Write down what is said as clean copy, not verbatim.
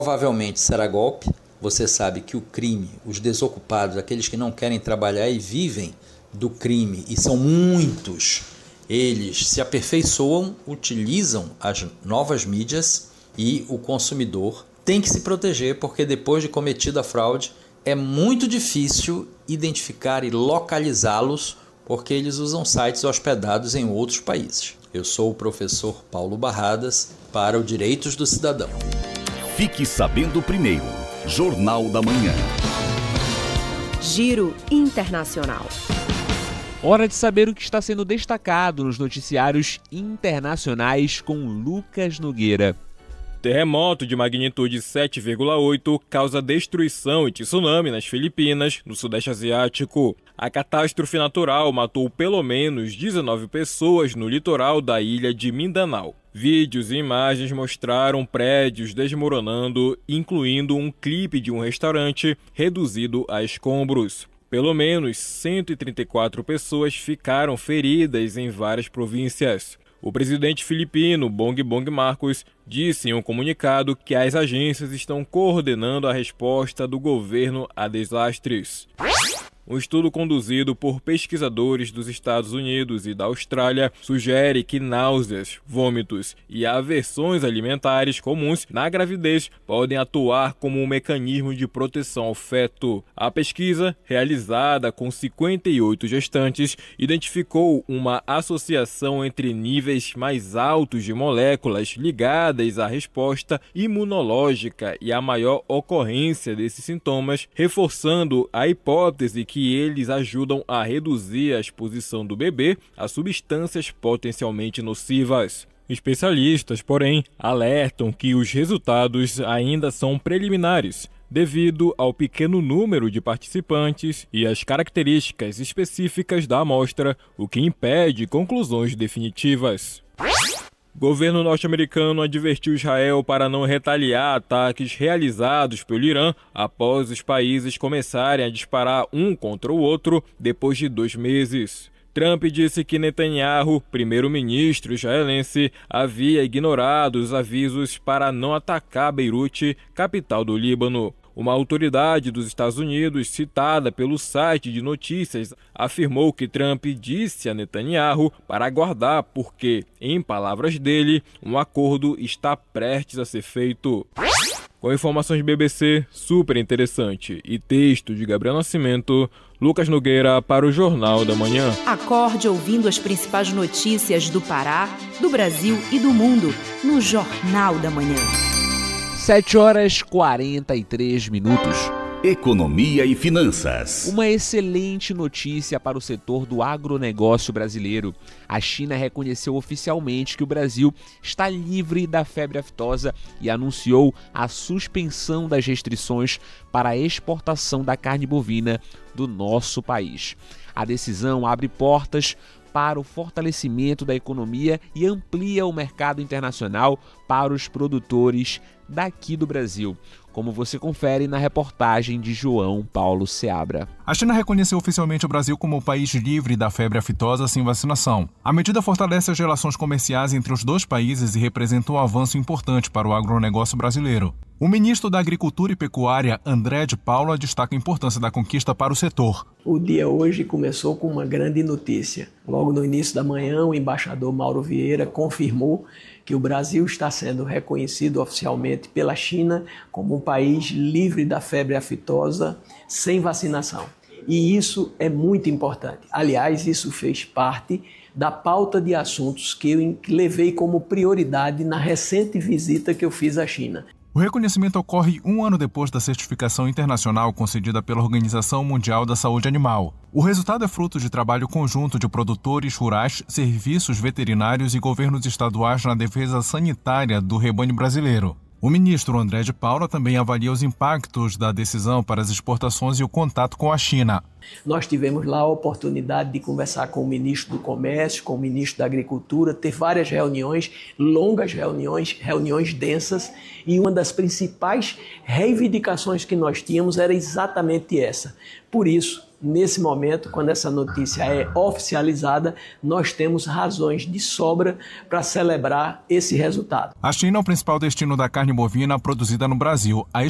Provavelmente será golpe. Você sabe que o crime, os desocupados, aqueles que não querem trabalhar e vivem do crime, e são muitos, eles se aperfeiçoam, utilizam as novas mídias e o consumidor tem que se proteger, porque depois de cometida a fraude é muito difícil identificar e localizá-los, porque eles usam sites hospedados em outros países. Eu sou o professor Paulo Barradas para o Direitos do Cidadão. Fique sabendo primeiro. Jornal da Manhã. Giro Internacional. Hora de saber o que está sendo destacado nos noticiários internacionais com Lucas Nogueira. Terremoto de magnitude 7,8 causa destruição e tsunami nas Filipinas, no Sudeste Asiático. A catástrofe natural matou pelo menos 19 pessoas no litoral da ilha de Mindanao. Vídeos e imagens mostraram prédios desmoronando, incluindo um clipe de um restaurante reduzido a escombros. Pelo menos 134 pessoas ficaram feridas em várias províncias. O presidente filipino, Bongbong Marcos, disse em um comunicado que as agências estão coordenando a resposta do governo a desastres. Um estudo conduzido por pesquisadores dos Estados Unidos e da Austrália sugere que náuseas, vômitos e aversões alimentares comuns na gravidez podem atuar como um mecanismo de proteção ao feto. A pesquisa, realizada com 58 gestantes, identificou uma associação entre níveis mais altos de moléculas ligadas à resposta imunológica e a maior ocorrência desses sintomas, reforçando a hipótese que eles ajudam a reduzir a exposição do bebê a substâncias potencialmente nocivas. Especialistas, porém, alertam que os resultados ainda são preliminares, devido ao pequeno número de participantes e às características específicas da amostra, o que impede conclusões definitivas. O governo norte-americano advertiu Israel para não retaliar ataques realizados pelo Irã após os países começarem a disparar um contra o outro depois de 2 meses. Trump disse que Netanyahu, primeiro-ministro israelense, havia ignorado os avisos para não atacar Beirute, capital do Líbano. Uma autoridade dos Estados Unidos, citada pelo site de notícias, afirmou que Trump disse a Netanyahu para aguardar porque, em palavras dele, um acordo está prestes a ser feito. Com informações do BBC, super interessante, e texto de Gabriel Nascimento, Lucas Nogueira para o Jornal da Manhã. Acorde ouvindo as principais notícias do Pará, do Brasil e do mundo no Jornal da Manhã. 7h43. Economia e finanças. Uma excelente notícia para o setor do agronegócio brasileiro. A China reconheceu oficialmente que o Brasil está livre da febre aftosa e anunciou a suspensão das restrições para a exportação da carne bovina do nosso país. A decisão abre portas para o fortalecimento da economia e amplia o mercado internacional para os produtores daqui do Brasil, como você confere na reportagem de João Paulo Seabra. A China reconheceu oficialmente o Brasil como o país livre da febre aftosa sem vacinação. A medida fortalece as relações comerciais entre os dois países e representa um avanço importante para o agronegócio brasileiro. O ministro da Agricultura e Pecuária, André de Paula, destaca a importância da conquista para o setor. O dia hoje começou com uma grande notícia. Logo no início da manhã, o embaixador Mauro Vieira confirmou que o Brasil está sendo reconhecido oficialmente pela China como um país livre da febre aftosa sem vacinação. E isso é muito importante. Aliás, isso fez parte da pauta de assuntos que eu levei como prioridade na recente visita que eu fiz à China. O reconhecimento ocorre 1 ano depois da certificação internacional concedida pela Organização Mundial da Saúde Animal. O resultado é fruto de trabalho conjunto de produtores rurais, serviços veterinários e governos estaduais na defesa sanitária do rebanho brasileiro. O ministro André de Paula também avalia os impactos da decisão para as exportações e o contato com a China. Nós tivemos lá a oportunidade de conversar com o ministro do Comércio, com o ministro da Agricultura, ter várias reuniões, longas reuniões densas, e uma das principais reivindicações que nós tínhamos era exatamente essa. Por isso, nesse momento, quando essa notícia é oficializada, nós temos razões de sobra para celebrar esse resultado. A China é o principal destino da carne bovina produzida no Brasil. A